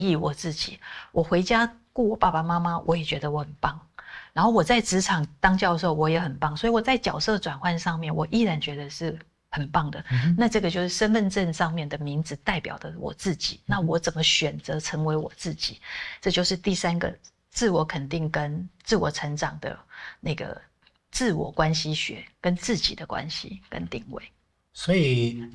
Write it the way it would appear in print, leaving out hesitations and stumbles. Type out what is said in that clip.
义我自己。我回家顾我爸爸妈妈，我也觉得我很棒。然后我在职场当教授，我也很棒。所以我在角色转换上面，我依然觉得是很棒的。那这个就是身份证上面的名字代表的我自己。那我怎么选择成为我自己？这就是第三个自我肯定跟自我成长的那个自我关系学跟自己的关系跟定位。 所以